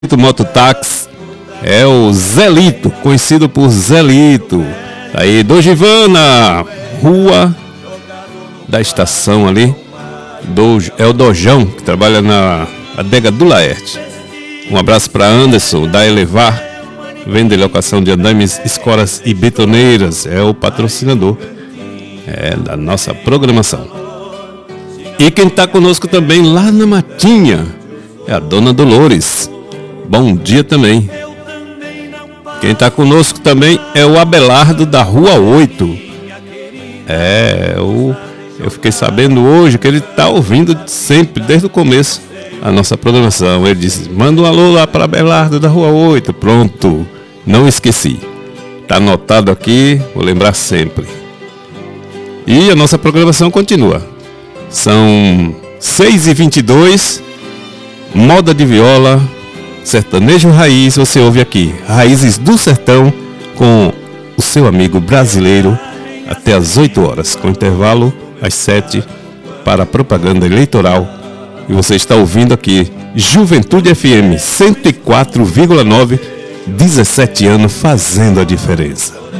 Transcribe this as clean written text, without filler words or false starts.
Mototáxi é o Zelito, conhecido por Zelito. Aí, Dogivana, rua da estação ali. É o Dojão, que trabalha na adega do Laerte. Um abraço para Anderson, da Elevar, venda e locação de andames, escolas e betoneiras. É o patrocinador da nossa programação. E quem está conosco também lá na Matinha é a Dona Dolores. Bom dia também. Quem está conosco também é o Abelardo da Rua 8. Eu fiquei sabendo hoje que ele está ouvindo sempre, desde o começo, a nossa programação. Ele disse, manda um alô lá para Abelardo da Rua 8. Pronto, não esqueci. Está anotado aqui, vou lembrar sempre. E a nossa programação continua. São 6h22, moda de viola, sertanejo raiz, você ouve aqui, Raízes do Sertão, com o seu amigo brasileiro, até às 8 horas, com intervalo às 7 para a propaganda eleitoral. E você está ouvindo aqui, Juventude FM 104,9, 17 anos fazendo a diferença.